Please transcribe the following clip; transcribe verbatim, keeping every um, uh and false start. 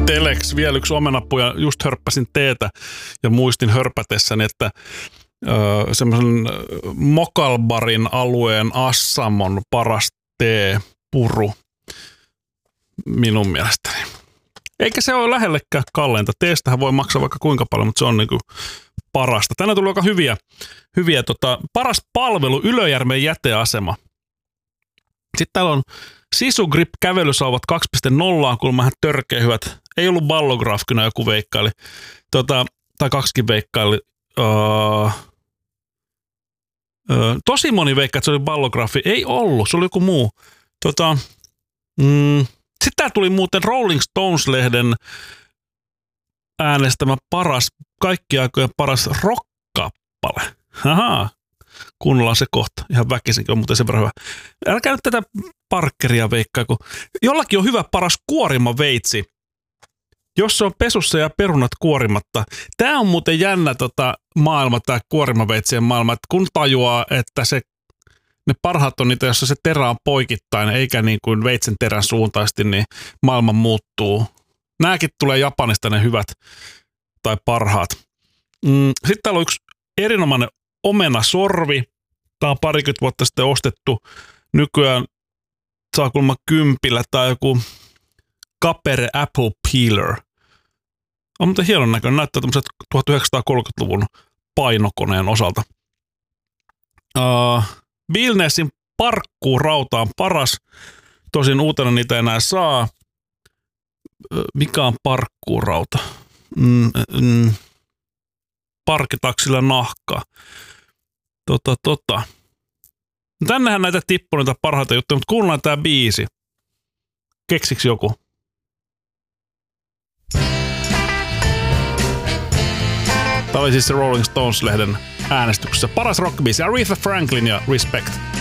Telex, vielä yksi omenapuja. Just hörppäsin teetä ja muistin hörpätessäni, että öö, semmoisen Mokalbarin alueen Assamon paras teepuru minun mielestäni. Eikä se ole lähellekään kalleinta. Teestähän voi maksaa vaikka kuinka paljon, mutta se on niinku parasta. Tänään tuli aika hyviä, hyviä tota, paras palvelu, Ylöjärven jäteasema. Sitten täällä on Sisu Grip kävelysauvat kaksi piste nolla, kun vähän törkeä hyvät. Ei ollut Ballograph, kyllä joku veikkaili. Tota, tai kaksikin veikkaili. Uh, uh, tosi moni veikkaa, että se oli Ballographi. Ei ollut, se oli joku muu. Tota, mm, sitten täällä tuli muuten Rolling Stones-lehden äänestämä paras, kaikki aikojen paras rock-kappale. Ahaa. Kuunnellaan se kohta. Ihan väkisinkin on muuten sen verran hyvä. Älkää nyt tätä Parkeria veikkaa, kun jollakin on hyvä paras kuorimaveitsi, jos se on pesussa ja perunat kuorimatta. Tämä on muuten jännä tota, maailma, tämä kuorimaveitsien maailma, että kun tajuaa, että se, ne parhaat on niitä, jossa se terä on poikittainen, eikä niin kuin veitsen terän suuntaisesti, niin maailma muuttuu. Nämäkin tulee Japanista ne hyvät tai parhaat. Mm, sitten täällä on yksi erinomainen omenasorvi. Tämä on parikymmentä vuotta sitten ostettu. Nykyään saa kuulemma kympillä tai joku Kapere Apple Peeler. On muuten hienon näköinen. Näyttää tämmöiset tuhatyhdeksänsataakolmekymmentäluvun painokoneen osalta. Uh, Billnessin parkkuurauta on paras. Tosin uutena niitä enää saa. Uh, mikä on parkkuurauta? Mm, mm. Parkitaksilla nahkaa. Tota, tota. Tännehän näitä tippuu niitä parhaita juttuja, mutta kuunnellaan tää biisi. Keksiks joku? Tämä oli siis se Rolling Stones-lehden äänestyksessä. Paras rockbiisi, Aretha Franklin ja Respect.